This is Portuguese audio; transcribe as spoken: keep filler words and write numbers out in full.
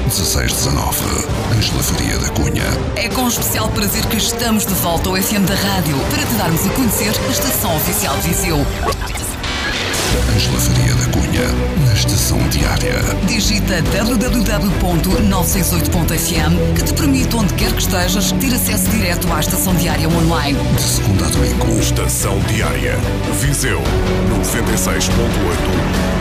dezasseis dezanove, Ângela Faria da Cunha. É com especial prazer que estamos de volta ao F M da Rádio para te darmos a conhecer a estação oficial de Viseu. Ângela Faria da Cunha, na Estação Diária. Digita w w w ponto novecentos e sessenta e oito ponto f m que te permite, onde quer que estejas, ter acesso direto à Estação Diária online. De segunda a domingo. Estação Diária. Viseu noventa e seis ponto oito.